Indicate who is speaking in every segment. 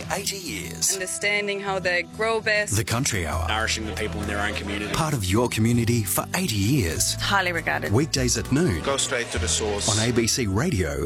Speaker 1: 80 years.
Speaker 2: Understanding how they grow best.
Speaker 1: The Country Hour.
Speaker 3: Nourishing the people in their own community.
Speaker 1: Part of your community for 80 years.
Speaker 2: Highly regarded.
Speaker 1: Weekdays at noon.
Speaker 4: Go straight to the source.
Speaker 1: On ABC Radio.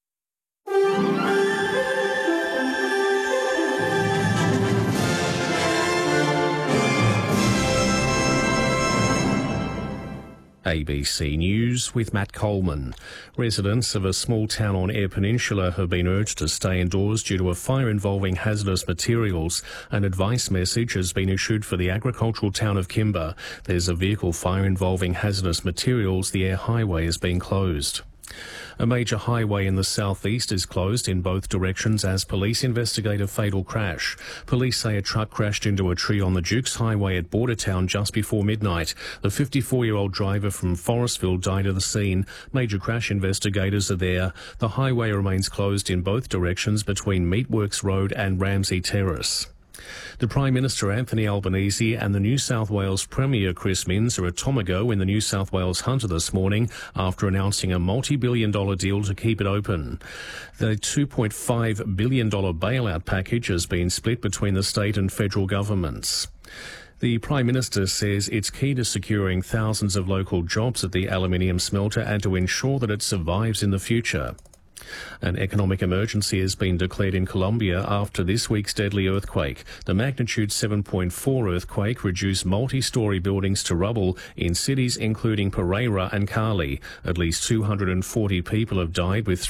Speaker 5: ABC News with Matt Coleman. Residents of a small town on Eyre Peninsula have been urged to stay indoors due to a fire involving hazardous materials. An advice message has been issued for the agricultural town of Kimber. There's a vehicle fire involving hazardous materials. The Eyre Highway is being closed. A major highway in the southeast is closed in both directions as police investigate a fatal crash. Police say a truck crashed into a tree on the Dukes Highway at Bordertown just before midnight. The 54-year-old driver from Forestville died at the scene. Major crash investigators are there. The highway remains closed in both directions between Meatworks Road and Ramsay Terrace. The Prime Minister Anthony Albanese and the New South Wales Premier Chris Minns are at Tomago in the New South Wales Hunter this morning after announcing a multi-billion-dollar deal to keep it open. The $2.5 billion bailout package has been split between the state and federal governments. The Prime Minister says it's key to securing thousands of local jobs at the aluminium smelter and to ensure that it survives in the future. An economic emergency has been declared in Colombia after this week's deadly earthquake. The magnitude 7.4 earthquake reduced multi-storey buildings to rubble in cities including Pereira and Cali. At least 240 people have died, with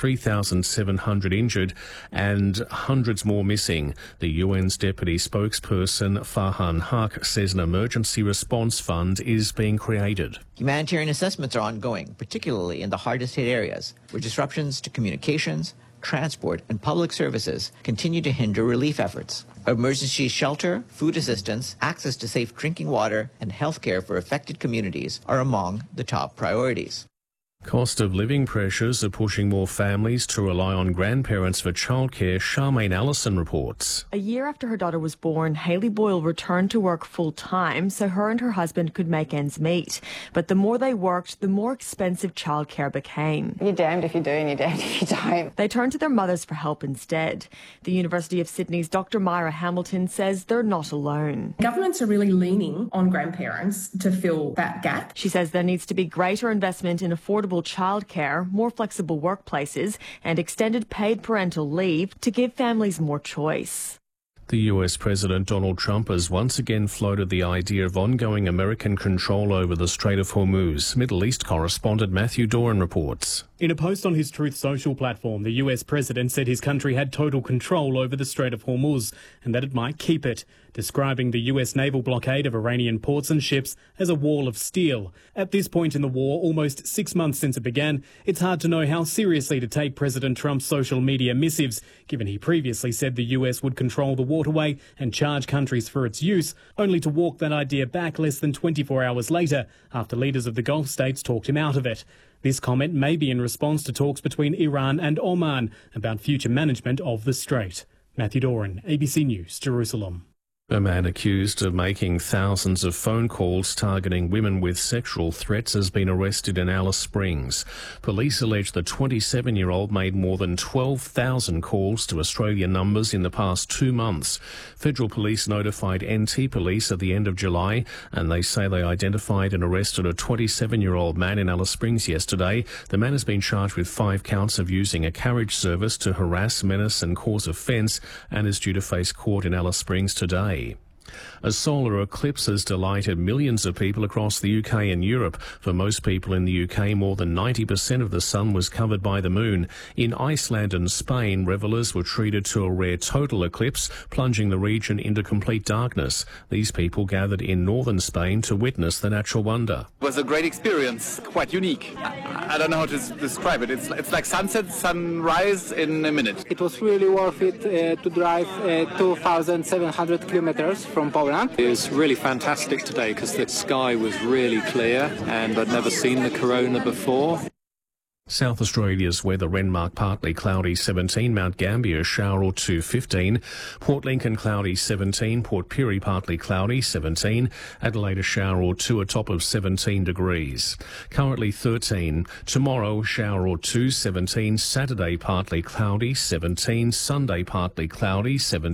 Speaker 5: 3,700 injured and hundreds more missing. The UN's deputy spokesperson Farhan Haq says an emergency response fund is being created.
Speaker 6: Humanitarian assessments are ongoing, particularly in the hardest hit areas, where disruptions to communications, transport, and public services continue to hinder relief efforts. Emergency shelter, food assistance, access to safe drinking water, and healthcare for affected communities are among the top priorities.
Speaker 5: Cost of living pressures are pushing more families to rely on grandparents for childcare, Charmaine Allison reports.
Speaker 7: A year after her daughter was born, Hayley Boyle returned to work full-time so her and her husband could make ends meet. But the more they worked, the more expensive childcare became.
Speaker 8: You're damned if you do and you're damned if you don't.
Speaker 7: They turned to their mothers for help instead. The University of Sydney's Dr Myra Hamilton says they're not alone.
Speaker 9: Governments are really leaning on grandparents to fill that gap.
Speaker 7: She says there needs to be greater investment in affordable childcare, more flexible workplaces, and extended paid parental leave to give families more choice.
Speaker 5: The US President Donald Trump has once again floated the idea of ongoing American control over the Strait of Hormuz. Middle East correspondent Matthew Doran reports.
Speaker 10: In a post on his Truth Social platform, the US president said his country had total control over the Strait of Hormuz and that it might keep it, describing the US naval blockade of Iranian ports and ships as a wall of steel. At this point in the war, almost 6 months since it began, it's hard to know how seriously to take President Trump's social media missives, given he previously said the US would control the waterway and charge countries for its use, only to walk that idea back less than 24 hours later after leaders of the Gulf states talked him out of it. This comment may be in response to talks between Iran and Oman about future management of the strait. Matthew Doran, ABC News, Jerusalem.
Speaker 5: A man accused of making thousands of phone calls targeting women with sexual threats has been arrested in Alice Springs. Police allege the 27-year-old made more than 12,000 calls to Australian numbers in the past 2 months. Federal police notified NT Police at the end of July, and they say they identified and arrested a 27-year-old man in Alice Springs yesterday. The man has been charged with 5 counts of using a carriage service to harass, menace and cause offence and is due to face court in Alice Springs today. A solar eclipse has delighted millions of people across the UK and Europe. For most people in the UK, more than 90% of the sun was covered by the moon. In Iceland and Spain, revellers were treated to a rare total eclipse, plunging the region into complete darkness. These people gathered in northern Spain to witness the natural wonder.
Speaker 11: It was a great experience, quite unique. I don't know how to describe it. It's like sunset, sunrise in a minute.
Speaker 12: It was really worth it to drive 2,700 kilometers from Poland.
Speaker 13: It was really fantastic today because the sky was really clear and I'd never seen the corona before.
Speaker 5: South Australia's weather: Renmark partly cloudy 17, Mount Gambier shower or 2 15, Port Lincoln cloudy 17, Port Pirie partly cloudy 17, Adelaide a shower or 2, a top of 17 degrees. Currently 13. Tomorrow shower or 2 17, Saturday partly cloudy 17, Sunday partly cloudy 17.